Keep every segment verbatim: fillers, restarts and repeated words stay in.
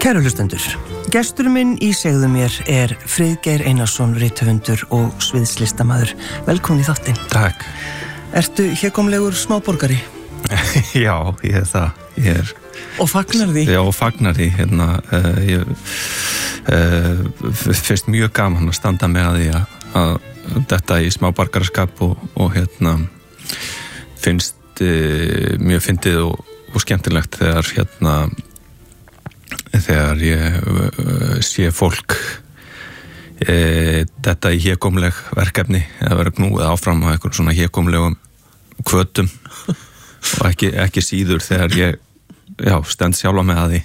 Kæru hlustendur, gestur minn í Segðu mér er Friðgeir Einarsson, rithöfundur og sviðslistamaður. Velkomin í þáttinn. Takk. Ertu hérkomlegur smáborgari? Já, ég er það. Ég er... Og fagnar því? Já, og fagnar því. Hérna, uh, ég uh, finnst mjög gaman að standa með að því að, að þetta í smáborgaraskap og, og hérna finnst uh, mjög fyndið og, og skemmtilegt þegar hérna þegar ég uh, sé fólk uh, þetta í hégómleg verkefni eða vera knúið áfram á einhverjum svona hégómlegum hvötum og ekki, ekki síður þegar ég já, stend sjálfa með að því.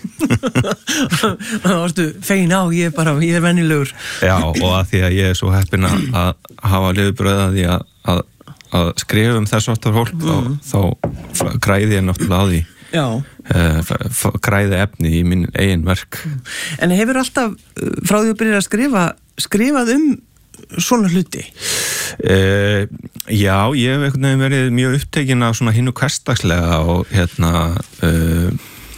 Það varstu fegin á, ég er bara, ég er venjulegur. Já, og að því að ég er svo heppinn að, að hafa liðbröð að því að, að, að skrifa um þess aftur fólk mm. þá, þá græði ég náttúrulega á því. Já. Uh, græði efni í minn eigin verk. En hefur alltaf frá því að byrja að skrifa skrifað um svona hluti? Uh, já, ég hef einhvern veginn verið mjög upptekinn af svona hinnu hversdagslega og hérna uh,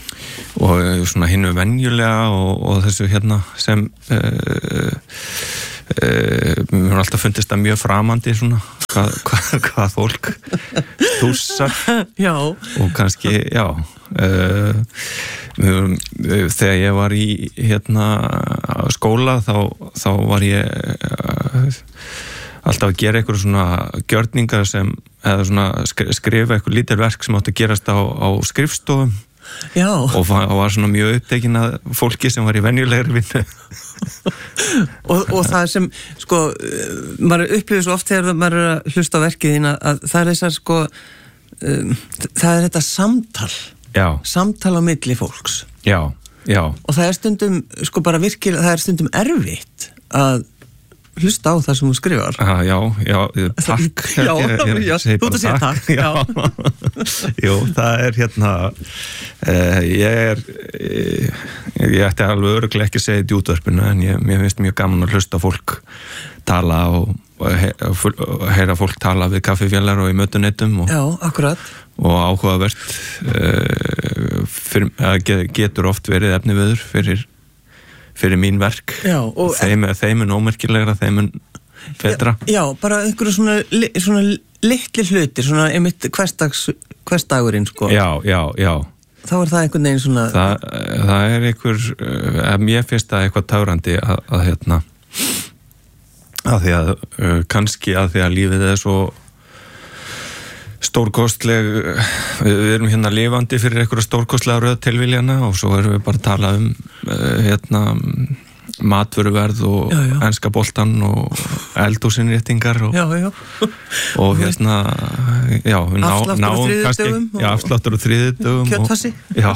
og svona hinnu venjulega og, og þessu hérna sem uh, uh, mér har alltaf fundist það mjög framandi svona hvað, hvað, hvað fólk stússar já. Og kannski, já uh, þegar ég var í hérna skóla þá, þá var ég uh, alltaf að gera eitthvað svona gjörningar sem, eða svona skrifa eitthvað lítil verk sem átti að gerast á, á skrifstofum. Já. Og var, var svona mjög upptekinn að fólki sem var í venjulegri vinnu. og, og það sem, sko, maður upplifir svo oft þegar maður er að hlusta á verkið þín að það er þessar, sko, um, það er þetta samtal. Já. Samtal á milli fólks. Já, já. Og það er stundum, sko, bara virkilega, það er stundum erfitt að hlusta á það sem þú skrifar. Ah, já, já, takk. Já, ég, ég, já, þú ert að segja takk. Já. Jú, það er hérna, uh, ég er, ég, ég ætti alveg örugglega ekki að segja þetta í útvarpinu, en ég, mér finnst mjög gaman að hlusta fólk tala og, og, he, og heyra fólk tala við kaffifjallar og í mötuneytum. Og, já, akkurat. Og áhugavert, uh, fyrir, getur oft verið efniviður fyrir fyrir mín verk. Já, og þeim, þeim er ómerkilegra, þeim er betra. Já, já, bara einhverju svona, svona litli hlutir, svona einmitt hversdags, hversdagurinn, sko. Já, já, já. Þá er það einhvern veginn svona... Það, það er einhver, ef mér finnst það eitthvað taurandi að, að hérna, að því að, uh, kannski að því að lífið er svo stórkostleg, við erum hérna lifandi fyrir einhverja stórkostlega röð tilviljana og svo erum við bara að tala um uh, hérna matvöruverð og já, já. Enska boltan og eldhúsinnréttingar og, já, já. og hérna já, ná, afsláttur á þriðjudögum já, afsláttur á þriðjudögum kjötfassi já,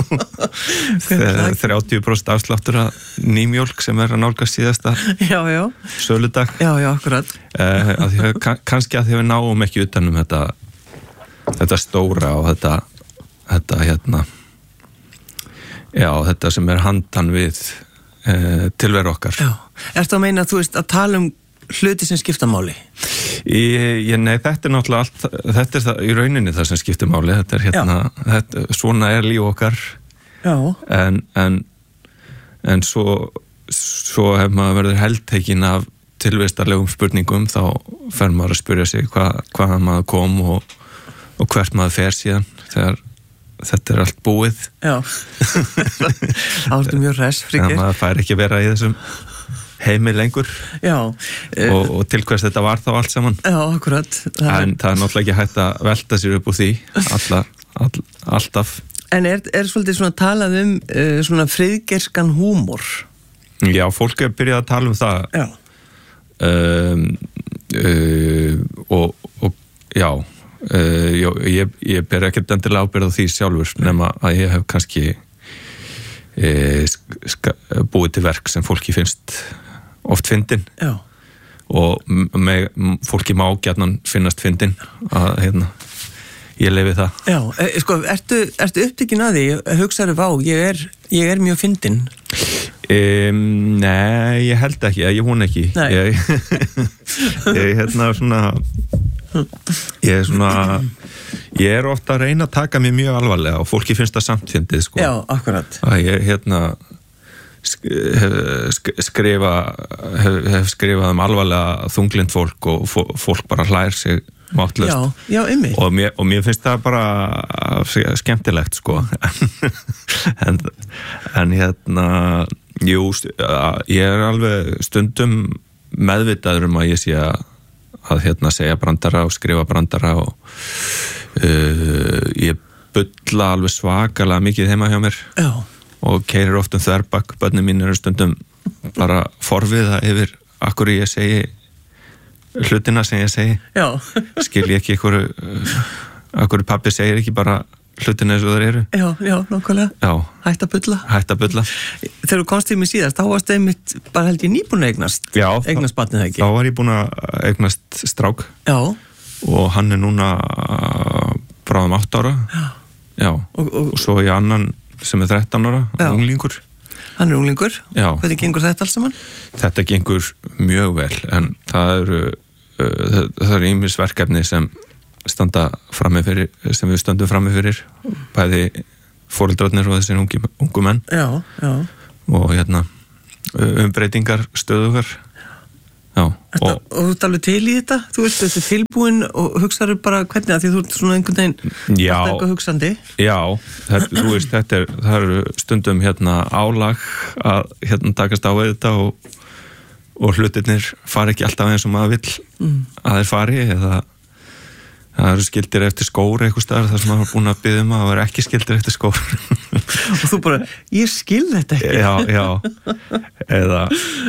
þrjátíu prósent afsláttur að nýmjólk sem er að nálgast síðasta já, já. söludag já, já, akkurat uh, að því, kannski að því við náum ekki utan um þetta þetta stóra og þetta þetta hérna já, þetta sem er handan við tilveru okkar. Já. Ertu að meina að þú veist að tala um hluti sem skipta máli? Ég, ég, nei, þetta er náttúrulega allt, þetta er það, í rauninni það sem skipta máli, þetta er hérna, þetta, svona er líf okkar. Já. En, en, en svo, svo hef maður verið heldtekinn af tilvistarlegum spurningum, þá fer maður að spyrja sig hvað, hvað maður kom og, og hvert maður fer síðan, þegar þetta er allt búið. Já. Það er mjög hress, Friðgeir. Það maður fær ekki vera í þessum heimi lengur. Já. Og, og til hvers þetta var þá allt saman. Já, akkurat. Það en er... það er náttúrulega ekki hægt að velta sér upp úr því, alla, all, alltaf. En er, er svolítið svona talað um uh, svona friðgeirskan húmor? Já, fólk er byrjað að tala um það. Já. Um, uh, og, og, já, Uh, ég, ég ber ekkert endilega ábyrgð á því sjálfur nema að ég hef kannski uh, ska, búið til verk sem fólki finnst oft fyndin og með, fólki má gjarnan finnast fyndin að hérna ég lefi það. Já, sko, ertu, ertu upptekinn að því, hugsaðu vá, ég er, ég er mjög fyndin? Um, nei, ég held ekki, ég hún ekki. Nei. Ég, ég hérna svona ég er svona ég er ofta að reyna að taka mig mjög alvarlega og fólki finnst það samt fyndið sko. Já, akkurat. Að ég hérna skrifa hef, hef skrifað um alvarlega þunglind fólk og fólk bara hlær sig máttlaust. Já, já, einmitt. Og mér, og mér finnst það bara skemmtilegt, sko. en, en hérna, jú, ég er alveg stundum meðvitaður um að ég sé að, að hérna segja brandara og skrifa brandara og uh, ég bulla alveg svakalega mikið heima hjá mér. Já. Og keyrir oft um þverbak, börnin mín eru stundum bara forviða yfir akkur ég segi hlutina sem ég segi. Já. Skil ég ekki ykkur akkur pabbi segir ekki bara hlutina eins og þeir eru. Já, já, nákvæmlega. Já. Hætt að bulla. Hætt að bulla. Þegar þú komst til mig síðast, þá varst einmitt bara held ég nýbúin að eignast. Já. Eignast barnið ekki. Þá var ég búin að eignast strák. Já. Og hann er núna bráðum átta ára. Já. Já. Og, og, og svo ég annan sem er þrettán ára, já. Unglingur. Hann er unglingur? Já. Hvernig gengur þetta alls saman? Þetta gengur mjög vel, en það eru uh, það eru ýmis verkefni sem standa frammi fyrir, sem við stöndum frammi fyrir, bæði foreldrarnir og þessir ungi, ungu menn. Já, já. Og hérna umbreytingar stöðugar. Já. Þetta, og, og þú ert alveg til í þetta? Þú veist, þetta er tilbúin og hugsaður bara hvernig að því þú ert svona einhvern veginn eitthvað hugsandi? Já, þetta, þú veist, þetta er, það eru stundum hérna álag að hérna takast á þetta og, og hlutirnir fari ekki alltaf eins og maður vill mm. að þeir fari, eða það eru skildir eftir skór eitthvað staðar þar sem maður er búin að biðja um að það eru ekki skildir eftir skór. Og þú bara, ég skil þetta ekki. Já, já. Eða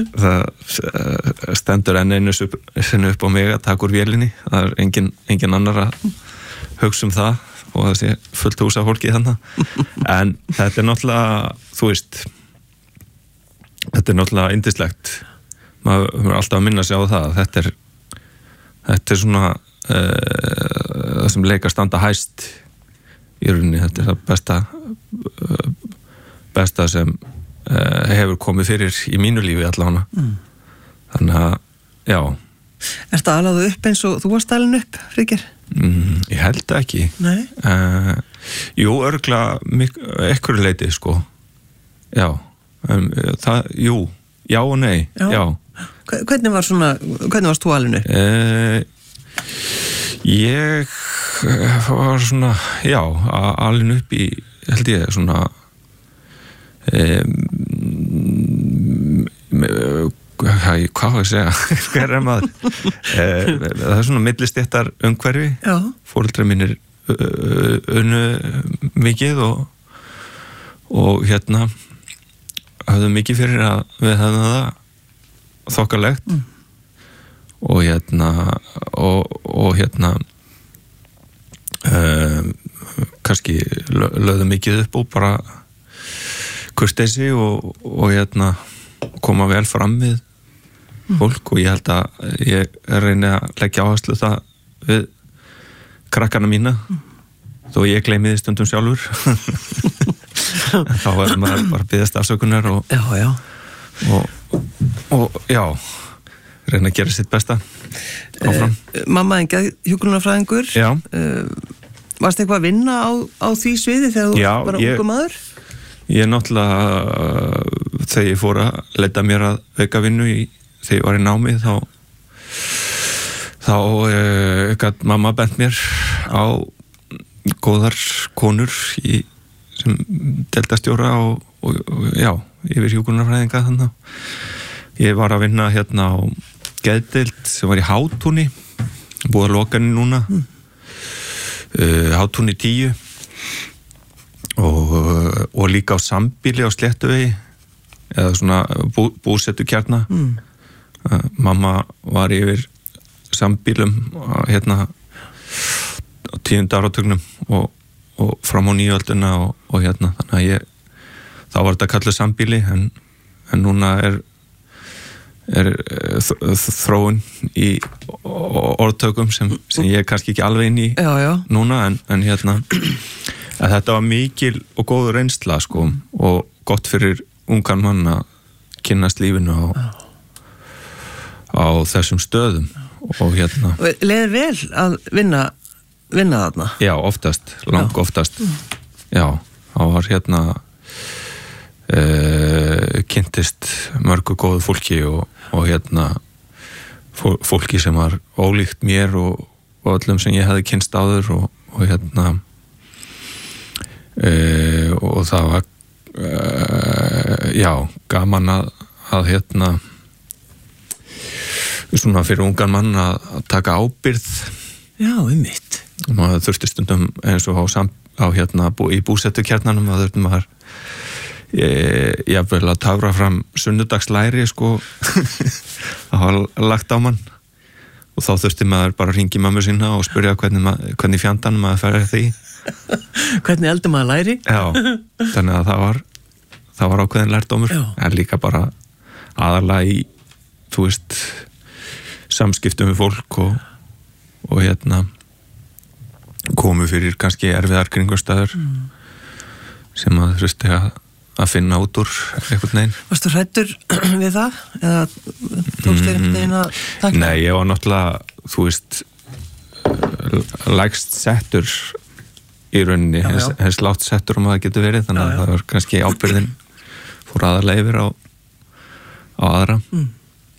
það stendur enn einu sinni upp á mig að taka úr vélinni. Það er engin, engin annar að hugsa um það og það sé fullt hús af fólki þannig. En þetta er náttúrulega, þú veist, þetta er náttúrulega yndislegt. Maður er alltaf að minna sig á það. Þetta er, þetta er svona það sem leikar standa hæst í rauninni, þetta er það besta besta sem hefur komið fyrir í mínu lífi allavega. Mm. Þannig að, já. Er þetta alveg upp eins og þú varst alveg upp, Friðgeir? Mm, ég held ekki. Nei? Uh, jú, örgulega ekkur leiti, sko. Já. Um, það, jú. Já og nei. Já. Já. Hvernig var svona, hvernig varst þú alveg upp? Uh, Ég var svona, já, alveg upp í, held ég, svona um, hvað hvað ég segja, hver er maður? Það er svona millistéttar umhverfi, foreldrar mínir unnu mikið og, og hérna höfðu mikið fyrir að við hefðum það þokkalegt. Mm. og hérna og, og hérna um, kannski lögðum mikið upp og bara kurteisi og, og hérna koma vel fram við fólk og ég held að ég reyni að leggja áherslu það við krakkana mína þó ég gleymi því stundum sjálfur þá er maður bara biðast afsökunar og já, já. Og, og já reyna að gera sitt besta áfram. Uh, mamma engað hjúkrunarfræðingur. Já. Uh, varst eitthvað að vinna á, á því sviði þegar þú var ungu maður? Ég náttúrulega uh, þegar ég fór að leita mér að auka vinnu í, þegar ég var í námi þá þá uh, gat mamma bent mér á góðar konur í, sem deildastjóra og, og, og já, yfir hjúkrunarfræðinga þannig. Ég var að vinna hérna á geðdeild sem var í Hátúni búið að loka henni núna mm. uh, Hátúni tíu og, og líka á Sambíli á Sléttuvegi eða svona bú, búsettu kjarna mm. uh, mamma var yfir Sambílum hérna á tíunda áratugnum og, og fram á nýjölduna og, og hérna þannig að ég þá var þetta kallað Sambíli en, en núna er er þróun í orðtökum sem, sem ég er kannski ekki alveg inn í já, já. Núna en, en hérna að þetta var mikil og góð reynsla sko og gott fyrir ungan mann að kynnast lífinu á, á þessum stöðum og hérna Leðir vel að vinna vinna þarna? Já, oftast, lang já. Oftast já, það var hérna Uh, kynntist mörgu góðu fólki og, og hérna fólki sem var ólíkt mér og, og öllum sem ég hefði kynst áður og, og hérna e, og það var e, já, gaman að, að hérna svona fyrir ungan mann að, að taka ábyrgð. Já, einmitt. Maður þurfti stundum eins og á, sam, á hérna í búsettukjarnanum að þurfti maður ég, ég vel að tafra fram sunnudagslæri sko að hafa lagt á mann og þá þurfti maður bara að hringi mömmu sína og spyrja hvernig, mað, hvernig fjandan maður færi því hvernig eldur maður læri. Já, þannig að það var það var ákveðin lærdómur. Já. En líka bara aðalega í þú veist samskiptum við fólk og, og hérna komu fyrir kannski erfiðar kringumstæður mm. sem að þurfti að að finna út úr einhvern veginn. Varstu hræddur við það? Eða tókst þér einhvern veginn að taka? Nei, ég var náttúrulega, þú veist, lægst settur í rauninni, já, já. Hens látt settur um að það getur verið, þannig að já, já. Það var kannski ábyrðin fór aðalega yfir á, á aðra. Mm.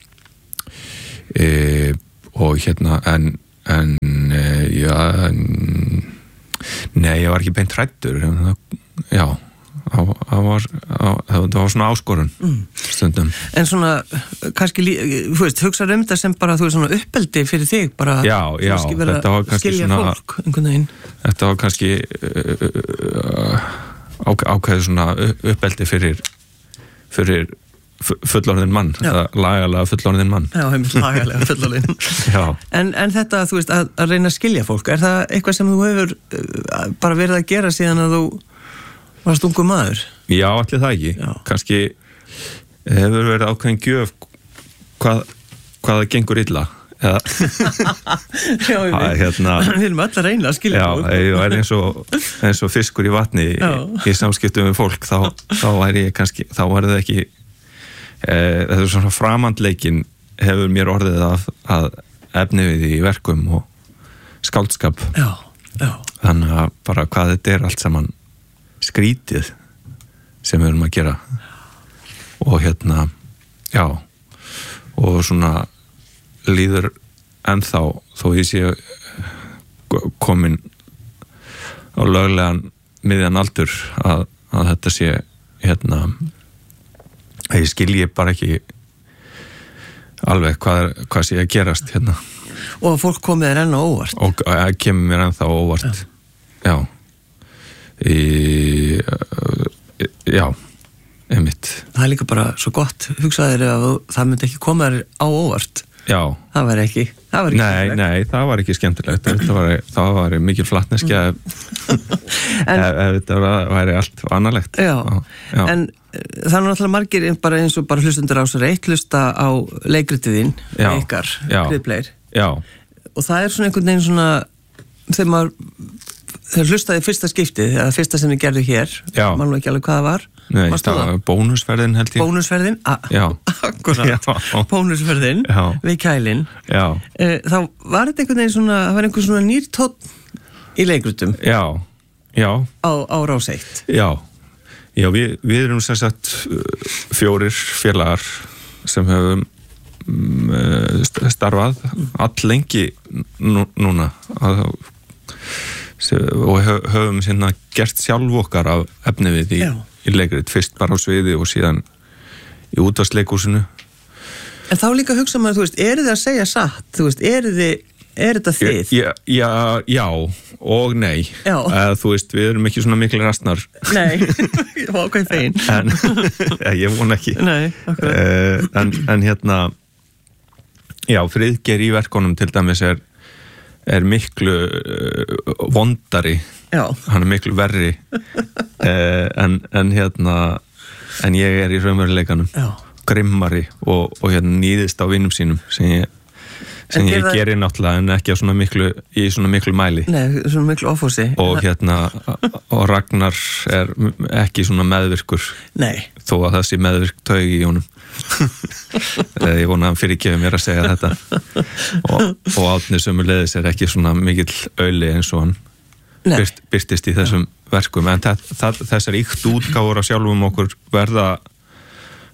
E, og hérna, en, en já, en, nei, ég var ekki beint hræddur, já, það var, það var svona áskorun mm. stundum. En svona kannski, þú veist, hugsaðu um þetta sem bara, þú veist, svona uppeldi fyrir þig bara, já, já, þetta var kannski skilja svona fólk, einhvern veginn. Þetta var kannski uh, ákveðið svona uppeldi fyrir fyrir fullorðin mann, eða lagalega fullorðin mann. Já, heimilt lagalega fullorðin. Já. En, en þetta, þú veist, að, að reyna að skilja fólk, er það eitthvað sem þú hefur uh, bara verið að gera síðan að þú varst ungu maður? Já, allir það ekki. Já. Kannski hefur verið ákveðin gjöf hvað, hvað það gengur illa. Eða, já, við, að, hérna, við erum allar reyna að skilja fólk. Já, ég er eins og, eins og fiskur í vatni í, í samskiptum við fólk, þá, þá væri ég kannski, þá var það ekki, e, þetta er svona framandleikin hefur mér orðið að, að efni við í verkum og skáldskap. Já, já. Þannig að bara hvað þetta er allt saman skrítið sem við erum að gera og hérna já og svona líður ennþá þó ég sé komin á löglegan miðjan aldur að, að þetta sé hérna að ég skilji bara ekki alveg hvað, er, hvað sé að gerast hérna og fólk komið þér enn á óvart og það kemur mér ennþá óvart já, já. Í, já, einmitt. Það er líka bara svo gott, hugsaðir að það myndi ekki koma þér á óvart. Já. Það var ekki, það var ekki Nei, skemmtilegt. nei, það var ekki skemmtilegt. Það var, það var mikil flatneskja ef, ef, ef þetta væri allt annarlegt. Já, já. En það er náttúrulega margir bara eins og bara hlustundur á sér eitt hlusta á leikritiðinn, ykkar, Kriðbleir. Já. Og það er svona einhvern veginn svona, þegar maður þegar hlustaði fyrsta skiptið, eða fyrsta sem við gerðum hér, mann og ekki alveg hvað það var. Nei, það var bónusferðin held ég. Bónusferðin, akkurat, bónusferðin já. Við kælinn. Já. Þá var þetta einhvern veginn svona, það var einhvern svona nýr tónn í leikrutum. Já, já. Á, á Rás eitt. Já, já við, við erum sem sagt fjórir félagar sem höfum starfað all lengi nú, núna að og höfum hérna gert sjálf okkar af efni við í, í leikrit, fyrst bara á sviði og síðan í útvarpsleikhúsinu. En þá líka hugsa maður, þú veist, eru þið að segja satt? Þú veist, eru þið, er þetta þið? Já, já, já og nei. Já. Eða, þú veist, við erum ekki svona miklu rastnar. Nei, ég var ákveðin fegin. En, ja, ég von ekki. Nei, okkur. En, en hérna, já, Friðgeir í verkonum til dæmis er er miklu uh, vondari já. Hann er miklu verri uh, en, en hérna en ég er í raunveruleikanum grimmari og, og hérna nýðist á vinnum sínum sem ég, sem ég það... gerir náttúrulega en ekki á svona miklu í svona miklu mæli Nei, svona miklu ofúsi og hérna og Ragnar er ekki svona meðvirkur Nei. Þó að það sé meðvirk taug í honum ég vona að hann fyrirgefi mér að segja þetta og, og Árni sömuleiðis er ekki svona mikill auli eins og hann byrt, byrtist í þessum Já. Verkum en það, það, þessar íkt útgáfur á sjálfum okkur verða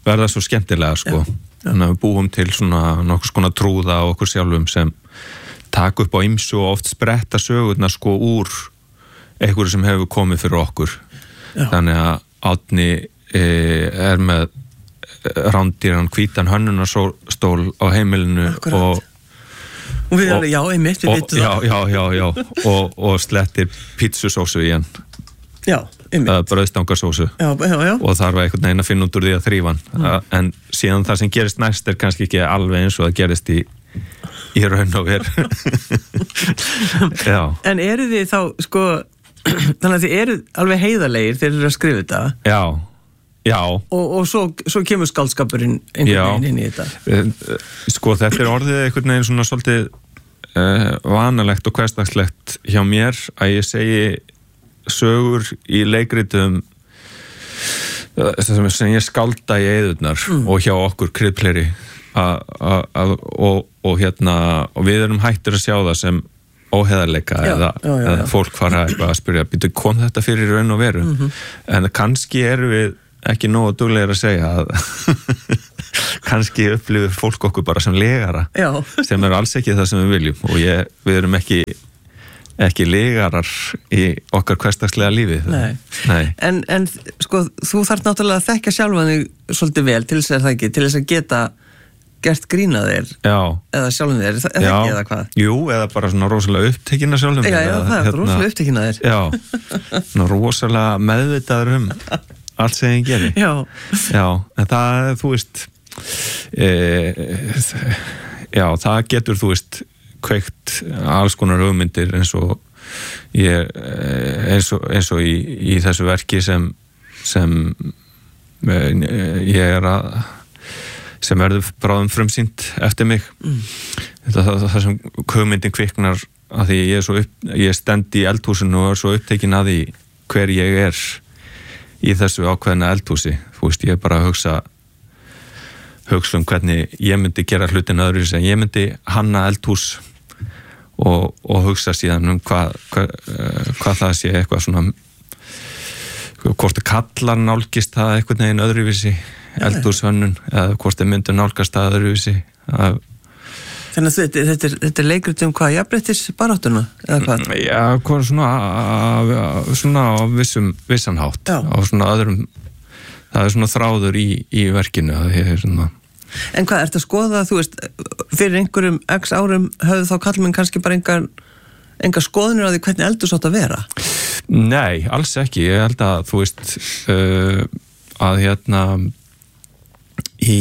verða svo skemmtilega sko. Þannig að við búum til svona nokkuð skona trúða á okkur sjálfum sem taka upp á ýmsu og oft spretta sögurnar sko úr einhverju sem hefur komið fyrir okkur. Já. Þannig að Árni e, er með rándýran hvítan hönnunarstól á heimilinu og og við alveg, já, einmitt, við vitum það. Já, já, já, já, og, og slettir pítsusósu í hann. Já, einmitt. Brauðstangasósu. Já, já, já. Og þarf einhvern veginn að finna út úr því að þrífa hann. Mm. En síðan það sem gerist næst er kannski ekki alveg eins og það gerist í, í raun og veru. Já. En eru þið þá, sko, þannig að þið eru alveg heiðarlegir þegar þið eru að skrifa þetta? Já. Já. Og, og svo, svo kemur skáldskapurinn einhvern veginn inn í þetta. Sko þetta er orðið einhvern veginn svona svolítið uh, vanalegt og hversdagslegt hjá mér að ég segi sögur í leikritum uh, sem ég skálda í eyðurnar mm. og hjá okkur kryddpleri og, og hérna og við erum hættir að sjá það sem óheðarleika já, eða, já, já, eða fólk fara að spyrja, býtu kom þetta fyrir raun og veru mm-hmm. en kannski eru við ekki nógu duglegir að segja að kannski upplifir fólk okkur bara sem legara Já. sem er alls ekki það sem við viljum og ég, við erum ekki ekki legarar í okkar hversdagslega lífi. Nei. Nei. En, en sko, þú þarf náttúrulega að þekka sjálfan þig svolítið vel til þess að það ekki, til þess að geta gert grína þér já. Eða sjálfum þér, eða ekki eða hvað? Jú, eða bara svona rosalega upptekina sjálfum já, já, það er hérna, rosalega upptekina þér Já, svona rosalega meðvitaður um allt sem ég geri já. Já, en það, þú veist e, já, það getur, þú veist kveikt alls konar hugmyndir eins og ég, eins og, eins og í, í þessu verki sem sem ég er að sem verður bráðum frumsýnt eftir mig mm. það, það, það sem hugmyndin kviknar að því ég er svo upp, ég stend í eldhúsinu og er svo upptekin að því hver ég er í þessu ákveðna eldhúsi þú veist, ég er bara að hugsa hugsa um hvernig ég myndi gera hlutin öðru sem ég myndi hanna eldhús og, og hugsa síðan um hvað hva, hvað það sé eitthvað svona hvort að kallar nálgist það eitthvað neginn öðruvísi eldhúshönnun eða hvort þið myndu nálgast að öðruvísi að Þannig að þetta, þetta, er, þetta er leikrit um hvað, jafnréttis baráttuna, eða hvað? Já, hvað svona, svona á vissum, vissan hátt, Já. Á svona öðrum, það er svona þráður í, í verkinu. Það er svona... En hvað, ertu að skoða, þú veist, fyrir einhverjum x árum höfðu þá kallmenn kannski bara engar, engar skoðunir á því hvernig eldhús átt að vera? Nei, alls ekki. Ég held að, þú veist, uh, að hérna í...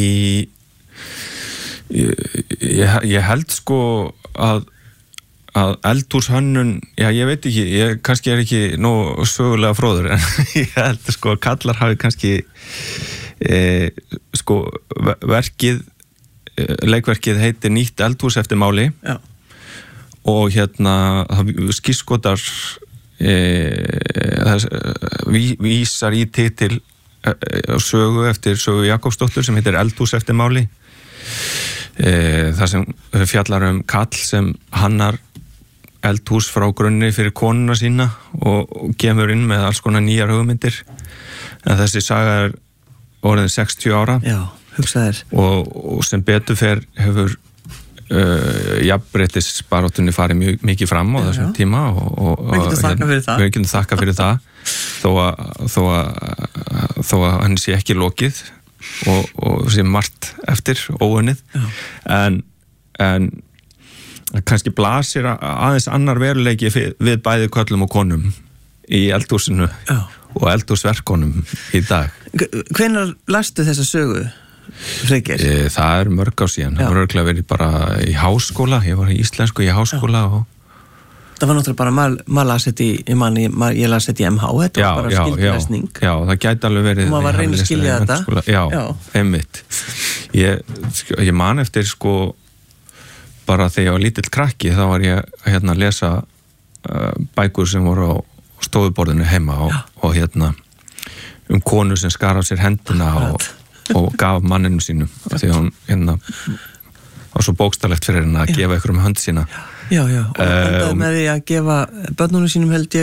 Ég, ég, ég held sko að, að eldhúshönnun, já ég veit ekki, ég kannski er ekki nóg sögulega fróður en ég held sko að kallar hafi kannski e, sko verkið, leikverkið heitir Nýtt eldhús eftir máli já. Og hérna skírskotar e, þess, ví, vísar í titil e, sögu eftir sögu Jakobsdóttur sem heitir Eldhús eftir máli. E, það sem fjallar um kall sem hannar eldhús frá grunni fyrir konuna sína og, og kemur inn með alls konar nýjar hugmyndir en þessi saga er orðin sextíu ára Já, hugsaðir og, og sem betur fer hefur uh, jafnréttis baráttunni farið mjög mikið fram á já, þessum já. Tíma og, og, við getum þakka fyrir það við getum þakka fyrir það þó að, þó að, þó að hann sé ekki lokið og, og sem margt eftir óunnið en, en kannski blasir aðeins annar veruleiki við bæði köllum og konum í eldhúsinu Já. Og eldhúsverkonum í dag. Hvenær lastu þessa sögu, Friðgeir? Það er mörg á síðan, Já. Það var örgulega verið bara í háskóla, ég var í íslensku í háskóla Já. Og það var náttúrulega bara, maður mað las þetta í, ég man, ég las þetta í M H, þetta já, var bara skildlesning. Já, já, það gæti alveg verið. Og maður var að reyna að skilja þetta. Já, já. Einmitt. Ég, ég man eftir sko, bara þegar ég var lítill krakki, þá var ég hérna að lesa uh, bækur sem voru á stofuborðinu heima og, og hérna um konu sem skar af sér hendina og, og gaf manninu sínum. Þegar hún hérna var svo bókstaflegt fyrir henni að já. Gefa ykkur um hönd sína. Já, já, og endaði uh, með því að gefa börnunum sínum held ég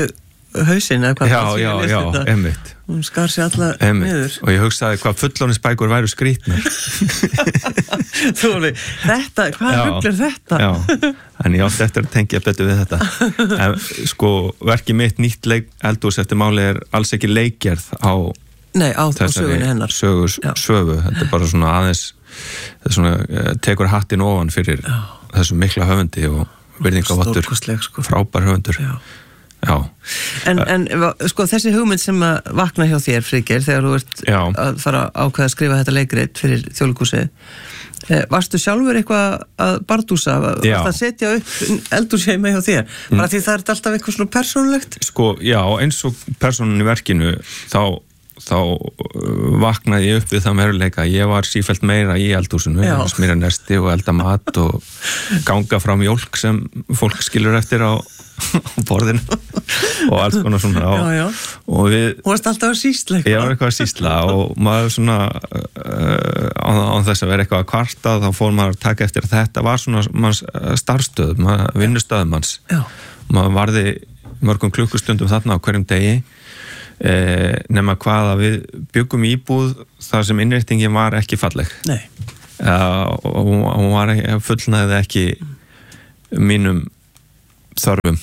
hausinn eða hvað já, já, já, einmitt hún skar sér alla einmitt. Niður og ég hugsaði hvað fullorðinsbækur væru skrýtnar þú veist, þetta, hvað rugl er þetta já, en ég átti eftir að tengja betur við þetta en sko, verkið mitt nýtt leik, eldhús eftir máli er alls ekki leikgerð á nei, á, á sögunni hennar sögu, sögu, þetta er bara svona aðeins svona, tekur hattin ofan fyrir já. Þessum mikla höfundi og virðingavottur, sko. Frábær höfundur já. Já. En, en sko þessi hugmynd sem að vakna hjá þér, Friðgeir, þegar þú ert já. Að fara ákveða að skrifa þetta leikrit fyrir Þjóðleikhúsið, eh, varstu sjálfur eitthvað að bardúsa, varstu að setja upp eldhúsheima hjá þér, bara mm. því það er alltaf eitthvað svona persónulegt? Sko, já, eins og persónun í verkinu, þá þá vaknaði ég upp við það meðurleika ég var sífellt meira í eldhúsinu smýra nesti og elda mat og ganga frá mjólk sem fólk skilur eftir á, á borðinu og alls konar svona á, já, já. Og við Þú varst alltaf að sýsla eitthvað Ég var eitthvað að sýsla og maður svona uh, á, á þess að vera eitthvað að kvarta þá fór maður að taka eftir að þetta var svona manns starfstöð, vinnustöðum manns já. Maður varði mörgum klukkustundum þarna á hverjum degi Eh, nema hvaða við byggum íbúð þar sem innréttingin var ekki falleg Nei uh, og hún var ekki, fullnæði ekki mínum þörfum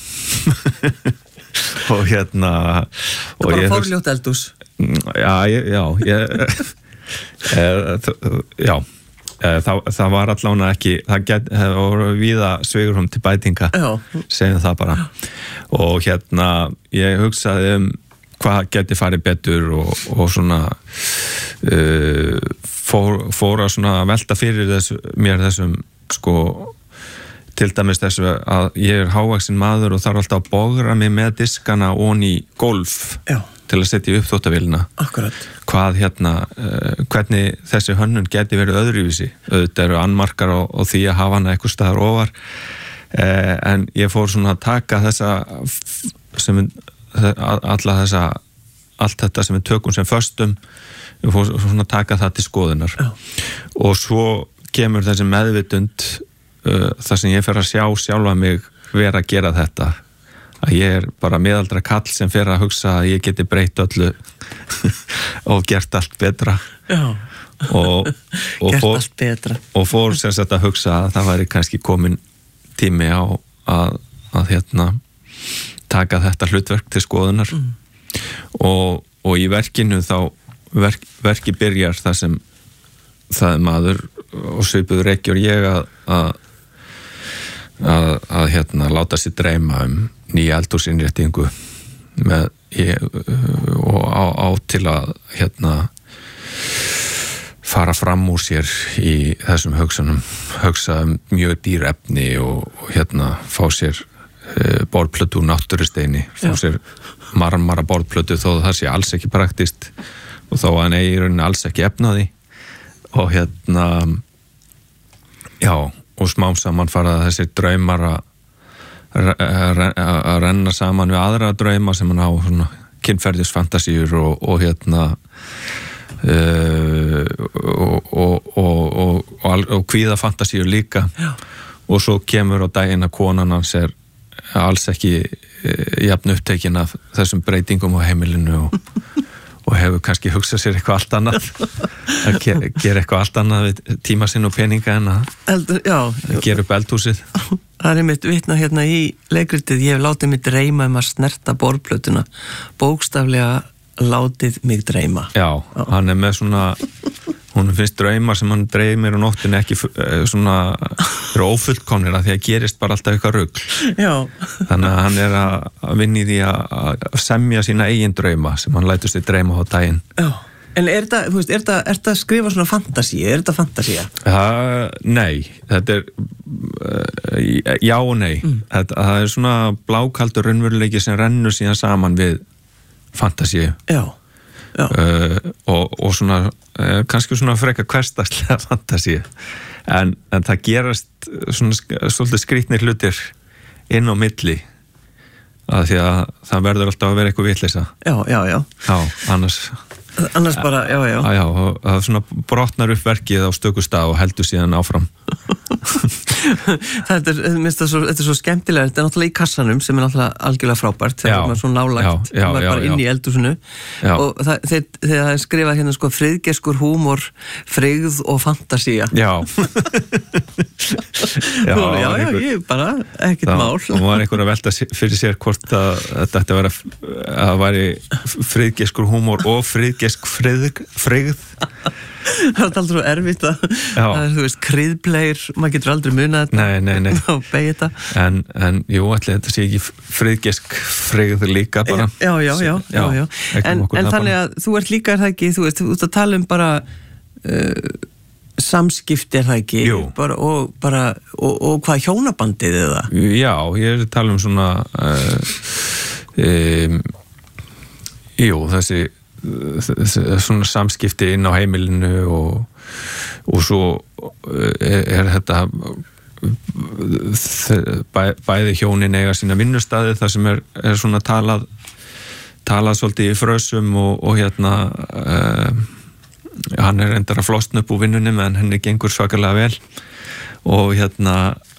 og hérna það bara fórljótt eldhús já, ég, já ég, eh, já eh, það, það var allavega ekki það get, voru víða sveigurum til bætinga já. Segjum það bara og hérna ég hugsaði um hvað geti farið betur og, og svona uh, fór, fór að svona velta fyrir þess, mér þessum sko til dæmis þessu að ég er hávaxinn maður og þarf alltaf að bogra mig með diskana ón í golf Já. Til að setja upp þvotavélina hvað hérna uh, hvernig þessi hönnun geti verið öðruvísi auðvitað eru annmarkar og, og því að hafa hana eitthvað staðar ofar uh, en ég fór svona að taka þessa sem alla þessa allt þetta sem við tökum sem föstum við fórum svona að taka það til skoðunar Já. Og svo kemur þessi meðvitund uh, þar sem ég fer að sjá sjálfa mig vera að gera þetta að ég er bara miðaldra kall sem fer að hugsa að ég geti breytt öllu og gert allt betra og, og gert fór, allt betra og fór sem sagt að hugsa að það væri kannski komin tími á að, að hérna taka þetta hlutverk til skoðunar mm. og, og í verkinu þá verk, verki byrjar það sem það er maður og svipuður reykjur ég að að, að, að hérna láta sér dreyma um nýja eldhúsinnréttingu með ég, og á, á til að hérna fara fram úr sér í þessum hugsunum hugsa um mjög dýr efni og, og hérna fá sér borðplötu úr náttúrusteini fá sér marmara borðplötu þó það sé alls ekki praktist og þó að hann eigi rauninni alls ekki efnaði og hérna já, og smám saman fara þessir draumar að renna saman við aðra drauma sem hann á svona kynferðisfantasíur og, og hérna uh, og og, og, og, og, og kvíðafantasíur líka já. Og svo kemur á daginn að konan hans er alls ekki jafn upptekin af þessum breytingum á heimilinu og, og hefur kannski hugsað sér eitthvað allt annað að gera eitthvað allt annað við tíma sinn og peninga en að Eldur, já, gera upp eldhúsið Það er einmitt vitna hérna í leikritið ég hef látið mig dreyma um að snerta borðplötuna bókstaflega látið mig dreyma Já, já. Hann er með svona hún finnst draumar sem hann dreymir á nóttinni ekki svona eru ófullkomnir að því að gerist bara alltaf eitthvað rugl Já. Þannig að hann er að vinna í því að semja sína eigin drauma sem hann lætur sig dreyma á daginn Já. En er þetta, þú veist, er þetta, er þetta að skrifa svona fantasíu, er þetta fantasía? Uh, nei, þetta er uh, já og nei mm. þetta, það er svona blákaldur raunveruleiki sem rennur síðan saman við fantasíu Já Uh, og, og svona uh, kannski svona frekar hversdagslega fantasíu en, en það gerast svona svolítið skrýtnir hlutir inn á milli að því að það verður alltaf að vera eitthvað vitleysa Já, já, já Já, annars annars bara, já, já Já, já, það svona brotnar upp verkið á stöku stað og heldur síðan áfram Þetta er, minnst það svo, þetta er svo skemmtilega þetta er náttúrulega í kassanum sem er náttúrulega algjörlega frábært þegar maður er svo nálagt já, já, maður er bara já, inn í eldhúsinu og það, þeir, þeir það er skrifað hérna sko friðgeskur húmor, frigð og fantasía Já Já, já, já, einhver, ég bara ekkert það, mál og var einhver að velta fyrir sér hvort að þetta ætti að vera að það væri friðgeskur húmor og friðgesk frið, frigð Það er alltaf svo erfitt að, að þú veist, kryðbleir, maður getur aldrei munað þetta. Nei, nei, nei. Og beigja þetta. En, en, jú, allir þetta sé ekki friðgesk frigð líka bara. Já, já, já, já, já. En, en þannig að þú ert líka, er það ekki, þú veist, þú ert að tala um bara uh, samskipti, er það ekki? Jú. Bara, og bara, og, og hvað hjónabandið er það? Já, ég er að tala um svona, uh, um, jú, þessi, svona samskipti inn á heimilinu og, og svo er, er þetta bæ, bæði hjónin eiga sína vinnustæði þar sem er, er svona talað talað svolítið í frösum og, og hérna uh, hann er endara flosn upp úr vinnunni en henni gengur svakalega vel og hérna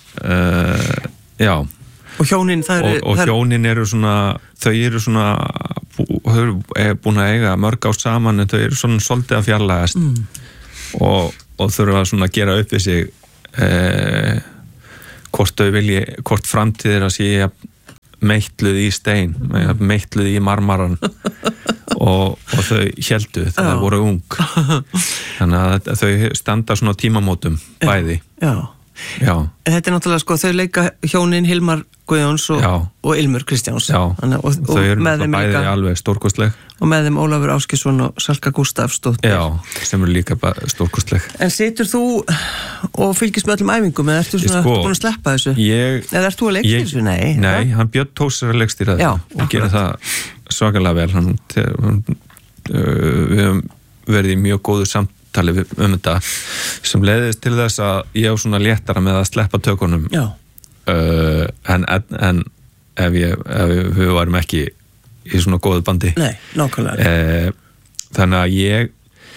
uh, já og hjónin það eru og, og hjónin eru svona þau eru svona þau eru búin að eiga mörg ár saman en þau eru svona svolítið að fjarlægast mm. og, og þurfa svona að gera upp við sig eh, hvort þau vilji hvort framtíð er að sé meitluð í stein mm. meitluð í marmaran og, og þau héldu þegar þau voru ung þannig að þau standa svona tímamótum bæði já. Já. Þetta er náttúrulega sko, þau leika hjónin Hilmar Guðjóns og, og Ilmur Kristjáns Þannig, og, og þau eru bæði líka, alveg stórkostleg og með þeim Ólafur Áskisson og Salka Gústafsdóttir Já, sem eru líka stórkostleg En situr þú og fylgist með öllum æfingum eða ertu svona sko, búin að sleppa þessu ég, eða ert þú að leikstýra þessu? Nei, nei hann Björn Tósar að leikstýra þessu og gera það svakalega vel hann, hann, við höfum verið í mjög góðu samt talið um þetta sem leiðist til þess að ég á svona léttara með að sleppa tökunum uh, en, en ef, ég, ef við varum ekki í svona góðu bandi Nei, nákvæmlega uh, þannig að ég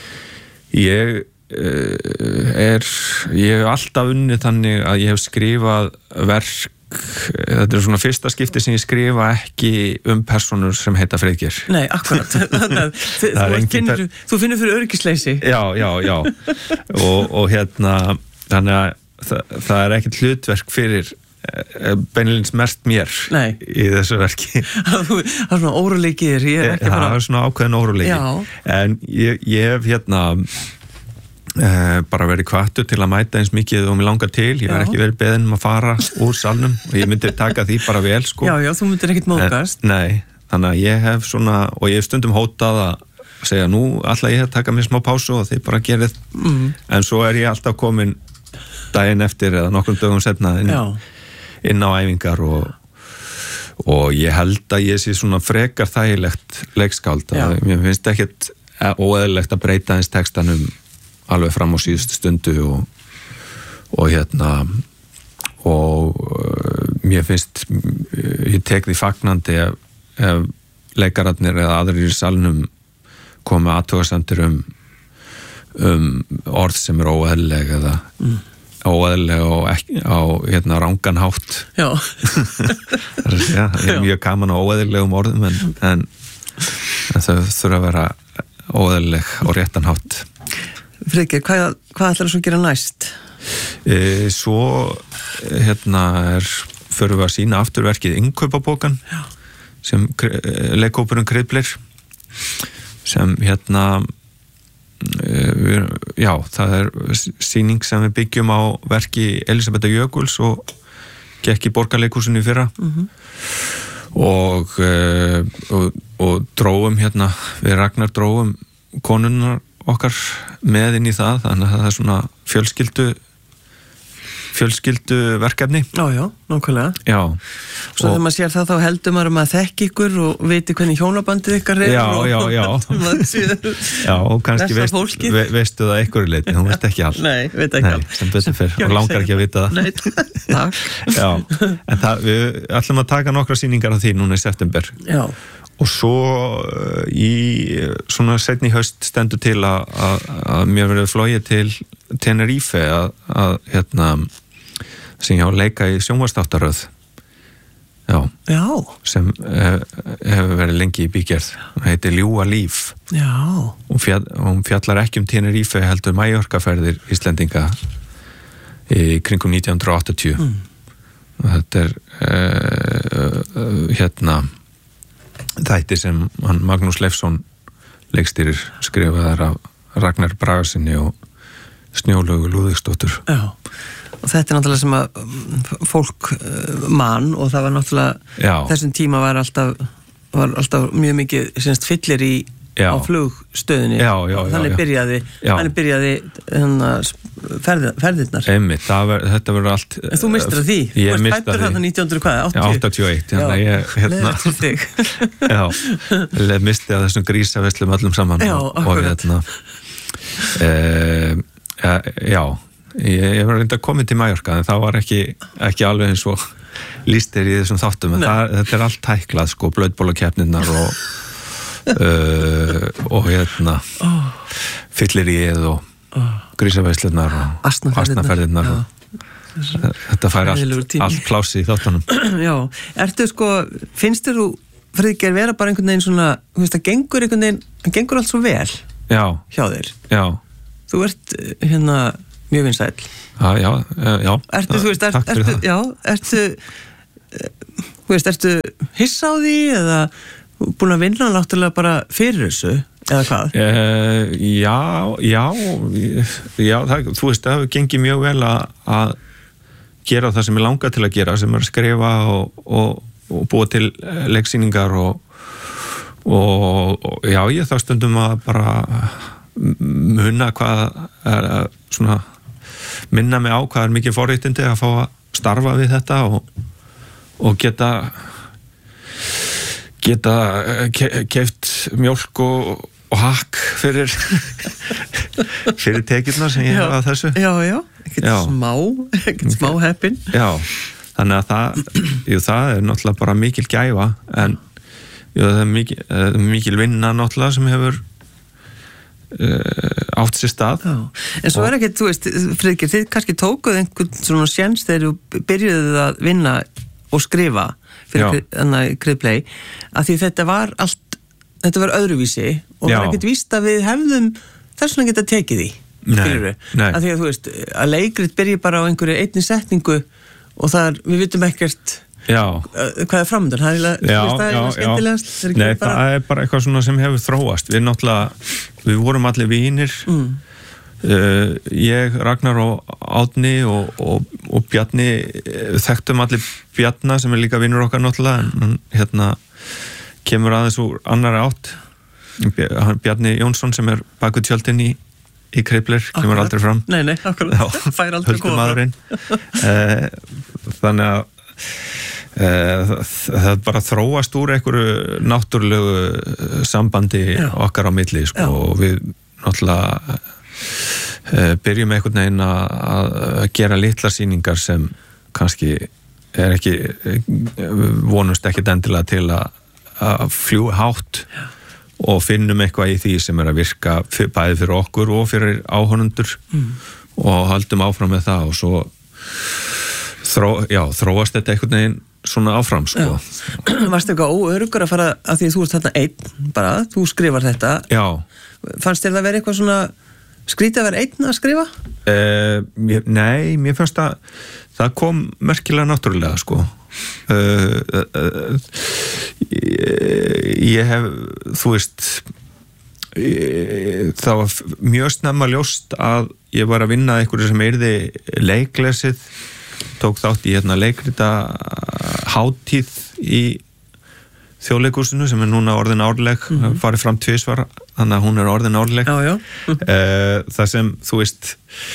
ég uh, er ég hef alltaf unnið þannig að ég hef skrifað verk þetta er svona fyrsta skipti sem ég skrifa ekki um personur sem heita Friðgeir Nei, akkurat þú finnur, þú finnur fyrir öryggisleysi Já, já, já og, og hérna þannig að það, það er ekkert hlutverk fyrir beinilins mest mér Nei. Í þessu verki Það er svona óróleikir Það bara... er svona ákveðin óróleikir en ég, ég hef hérna Uh, bara verið hvattur til að mæta eins mikið og mér langar til, ég verð ekki verið beðin um að fara úr salnum og ég myndi taka því bara vel sko. Já, já, þú myndir ekkert móðgast en, Nei, þannig að ég hef svona og ég hef stundum hótað að segja nú ætla ég að taka mér smá pásu og þið bara gerið mm. en svo er ég alltaf komin daginn eftir eða nokkrum dögum setna inn, inn á æfingar og, og ég held að ég sé svona frekar þægilegt leikskáld að mér finnst ekkert óeðlilegt að breyta eins textanum alveg fram á síðustu stundu og, og hérna og uh, mér finnst ég tek því fagnandi ef, ef leikararnir eða aðrir í salnum komi athugasemdir um, um orð sem er óeðlileg eða mm. óeðlileg og ekki, á hérna rangan hátt Já það er mjög gaman á óeðlilegum orðum en, en, en þau þurfa að vera óeðlileg og réttan hátt Friðgeir, hvað, hvað ætlar þú að gera næst? E, svo hérna er fyrir við að sína afturverkið Innkaupabókan sem leikhópurinn Kryðbleir sem hérna e, við, já, það er sýning sem við byggjum á verki Elisabethar Jökuls og gekk í Borgarleikhúsinu í fyrra mm-hmm. og, e, og og dróum hérna við Ragnar dróum konunnar okkar með inn í það þannig að það er svona fjölskyldu fjölskyldu verkefni Já, já, nákvæmlega Já Svo þegar maður sér það þá heldur maður að maður þekki ykkur og viti hvernig hjónabandið ykkar er Já, og, já, já Já, og kannski veist, ve, veistu það ykkur í leiti, þú veist ekki allt Nei, veit ekki allt Nei, sem betur fyrr, og langar ekki að vita það Nei, takk Já, en það, við ætlum að taka nokkra sýningar af því núna í september Já og svo í svona seinni haust stendur til að, að, að mér verið flogið til Tenerife að, að hérna sem ég á að leika í sjónvarpsþáttaröð já, já. sem hef, hefur verið lengi í bígerð hún heitir Ljúga líf já. Hún, fjall, hún fjallar ekki um Tenerife heldur Mallorca-ferðir Íslendinga í kringum nítján hundruð áttatíu mm. og þetta er uh, hérna þætti sem hann Magnús Leifsson leikstýrir skrifaðar af Ragnar Bragasinni og Snjólaugu Lúðvíksdóttur. Já, og þetta er náttúrulega sem að fólk man og það var náttúrulega já. Þessum tíma var alltaf, var alltaf mjög mikið semst fyllir í já. Á flugstöðinni já, já, og þannig já, já. byrjaði þannig byrjaði ferð, ferðirnar Einmitt, ver, þetta verður allt en þú mistir að því, þú varst fættur þarna nítján hundruð hvað, áttatíu? Já, áttatíu og eitt hérna, ég, hérna, leður til þig já, misti að þessum grísaveslum öllum saman já, og, og hérna e, ja, já ég, ég var reynda að koma til Mallorca en það var ekki, ekki alveg eins og lístir í þessum þáttum en það, þetta er allt tæklað sko, blöðbólakeppnirnar og Uh, og hérna oh. fyllir í eð og oh. grísaveislunar og asnaferðirnar þetta fær allt, allt plási í þáttunum já, ertu sko finnst þér þú, Friðgeir, vera bara einhvern veginn svona, þú veist, það gengur einhvern veginn það gengur allt svo vel já. Hjá þér já. Þú ert hérna mjög vinsæll já, já, já ertu, þú veist, ert, ertu, já, ertu þú veist, ertu hissa á því eða búin að vinna náttúrulega bara fyrir þessu, eða hvað? Uh, já, já, já það, þú veist, það hefur gengið mjög vel að, að gera það sem ég langar til að gera, sem er að skrifa og, og, og búa til leiksýningar og, og, og já, ég þá stundum að bara muna hvað er að svona minna mig á hvað er mikið forréttindi að fá að starfa við þetta og, og geta geta ke keypt mjólk og, og hakk fyrir fyrir tekjurnar sem ég hef að þessu já, já, ekkert smá ekkert smá heppin já, þannig að það jú, það er náttúrulega bara mikil gæfa en jú, það er mikil, mikil vinna náttúrulega sem hefur uh, átt sér stað já. En svo er ekkert, þú veist, Friðgeir, þið kannski tókuð einhvern svona séns þegar þú byrjuðuð að vinna og skrifa fyrir Kriðplay að því þetta var allt þetta var öðruvísi og það er ekkert víst að við hefðum þess vegna geta tekið því nei, nei. Að því að þú veist að leikrit byrji bara á einhverju einni setningu og það er, við vitum ekkert já. Hvað er framöndan það er eiginlega skemmtilegast það nei, bara... það er bara eitthvað svona sem hefur þróast við náttúrulega, við vorum allir vinir mm. Uh, ég, Ragnar og Árni og, og, og Bjarni þekktum allir Bjarna sem er líka vinnur okkar náttúrulega en hérna kemur aðeins úr annari átt Bjarni Jónsson sem er baku tjöldin í, í Kriðpler kemur akkurat. Aldrei fram nei, nei, akkurat, fær aldrei koma uh, þannig að uh, það bara þróast úr einhverju náttúrulegu sambandi já. Okkar á milli sko, og við náttúrulega Uh, byrjum einhvern veginn að, að gera litla sýningar sem kannski er ekki vonumst ekkert endilega til að, að fljúga hátt Já. Og finnum eitthvað í því sem er að virka fyr, bæði fyrir okkur og fyrir áhorfendur mm. og haldum áfram með það og svo þró, já, þróast þetta einhvern veginn svona áfram sko. Varstu eitthvað óöruggur að fara að því að þú ert þarna einn bara, þú skrifar þetta Já. Fannst þér það vera eitthvað svona skrítið að vera einn að skrifa? Uh, mér, nei, mér fannst að það kom merkilega náttúrulega sko uh, uh, ég, ég hef þú veist ég, það var mjög snemma ljóst að ég var að vinna einhverju sem yrði leiklesið tók þátt í hérna leikrita hátíð í Þjóðleikhúsinu sem er núna orðin árleg mm-hmm. farið fram tvisvar, þannig að hún er orðin árleg já, já. það sem þú veist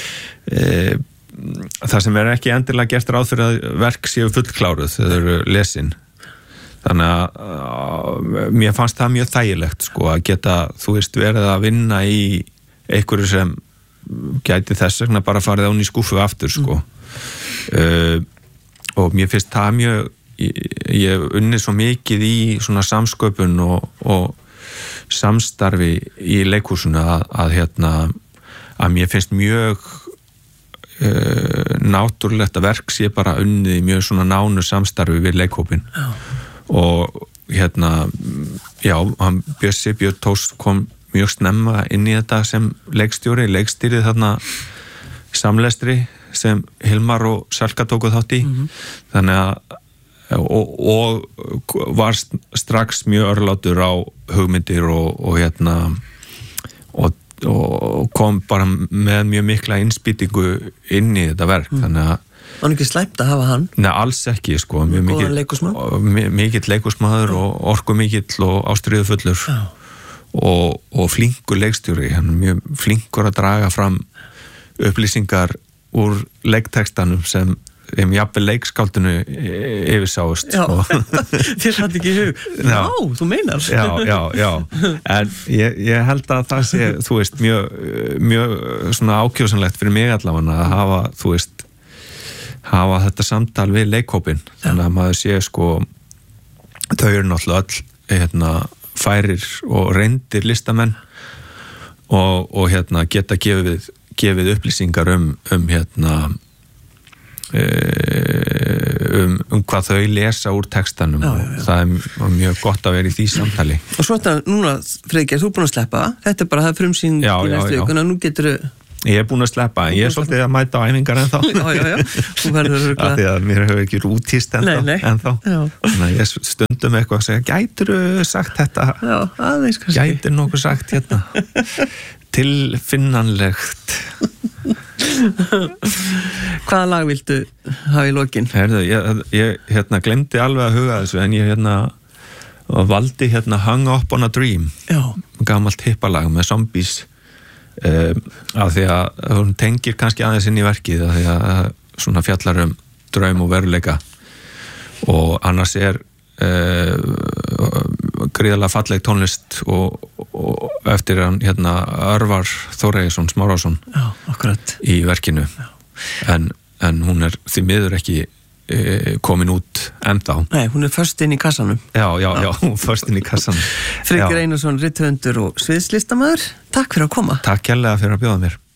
e, það sem er ekki endilega gert ráð fyrir að verk séu fullkláruð þegar þau eru lesin þannig að mér fannst það mjög þægilegt sko að geta þú veist verið að vinna í einhverju sem gæti þess vegna bara farið án í skúfu aftur sko mm. e, og mér finnst það mjög ég, ég unni svo mikið í svona samsköpun og, og samstarfi í leikhúsinu að, að hérna að mér finnst mjög uh, náttúrulegt að verk sé bara unnið í mjög svona nánu samstarfi við leikhópin oh. og hérna já, hann Bjössi Björn Thors kom mjög snemma inn í þetta sem leikstjóri, leikstýrið þarna samlestri sem Hilmar og Salka tóku þátt í mm-hmm. þannig að og, og var strax mjög örlátur á hugmyndir og, og hérna og, og kom bara með mjög mikla innspýtingu inn í þetta verk mm. þannig að var ekki slæmt að hafa hann? Nei, alls ekki sko mjög mikill leikhúsmaður mikill leikhúsmaður og orku mikill og ástríðufullur Já. og, og flinkur leikstjóri hann er mjög flinkur að draga fram upplýsingar úr leiktekstanum sem um jafnvel leikskáldinu yfirsáust sko. Þér satt ekki í hug Já, já þú meinar Já, já, já en ég, ég held að það sé þú veist, mjög, mjög svona ákjósanlegt fyrir mig allavega að hafa, þú veist hafa þetta samtal við leikhópin þannig að maður sé sko þau eru náttúrulega öll hérna, færir og reyndir listamenn og, og hérna geta gefið gefið upplýsingar um, um hérna um, um hvað þau lesa úr textanum já, já, já. og það er mjög gott að vera í því samtali. Og svo þetta núna, Friðgeir, þú er búin að sleppa, þetta er bara það frumsýn í næstu vikuna, nú getur þú Ég er búin að sleppa, en ég er svolítið að mæta á æfingar ennþá. Já, já, já. Þú verður örgulega. Af því að mér hefur ekki rútist ennþá. Nei, nei. ennþá. Þannig að ég stundum eitthvað að segja, gætirðu sagt þetta? Já, aðeins kannski. Gætir nokkuð sagt hérna? Tilfinnanlegt. Hvaða lag viltu hafa í lokin? Herðu, ég, ég hérna glemdi alveg að huga þessu, en ég hérna valdi hérna Hung Up on a Dream. Já. Gamalt hippalag með Zombies. Um, af því að hún tengir kannski aðeins inn í verkið af því að svona fjallar um draum og veruleika og annars er uh, gríðarlega falleg tónlist og, og eftir hann hérna Örvar Þóreyjason Smárásson Já, akkurat í verkinu en, en hún er því miður ekki komin út enda á. Nei, hún er först inn í kassanum. Já, já, já, hún er först inn í kassanum. Friðgeir Einarsson, rithöfundur og sviðslistamaður. Takk fyrir að koma. Takk kærlega fyrir að bjóða mér.